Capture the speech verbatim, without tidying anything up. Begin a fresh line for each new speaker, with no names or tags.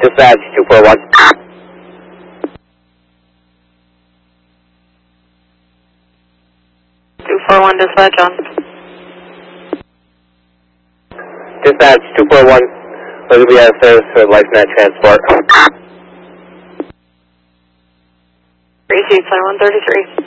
Dispatch two four one.
two four one dispatch on.
Dispatch two four one. We're going to be out of service for LifeNet transport.
Receive twenty-one thirty-three.